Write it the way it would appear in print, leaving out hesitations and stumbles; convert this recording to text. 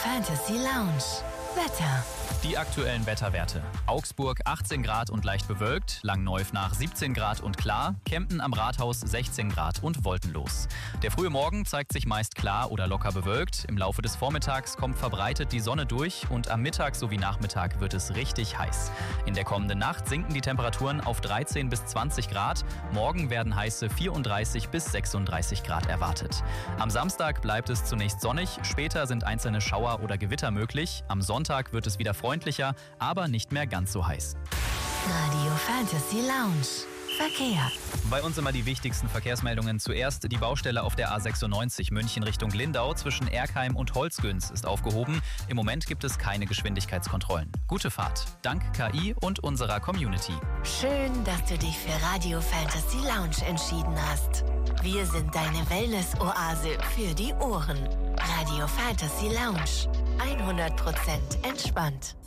Fantasy Lounge. Wetter. Die aktuellen Wetterwerte. Augsburg 18 Grad und leicht bewölkt, Langneufnach 17 Grad und klar, Kempten am Rathaus 16 Grad und wolkenlos. Der frühe Morgen zeigt sich meist klar oder locker bewölkt. Im Laufe des Vormittags kommt verbreitet die Sonne durch und am Mittag sowie Nachmittag wird es richtig heiß. In der kommenden Nacht sinken die Temperaturen auf 13 bis 20 Grad. Morgen werden heiße 34 bis 36 Grad erwartet. Am Samstag bleibt es zunächst sonnig, später sind einzelne Schauer oder Gewitter möglich. Am Sonntag wird es wieder freundlicher, aber nicht mehr ganz so heiß. Radio Fantasy Lounge. Verkehr. Bei uns immer die wichtigsten Verkehrsmeldungen. Zuerst die Baustelle auf der A96 München Richtung Lindau zwischen Erkheim und Holzgünz ist aufgehoben. Im Moment gibt es keine Geschwindigkeitskontrollen. Gute Fahrt. Dank KI und unserer Community. Schön, dass du dich für Radio Fantasy Lounge entschieden hast. Wir sind deine Wellness-Oase für die Ohren. Radio Fantasy Lounge. 100% entspannt.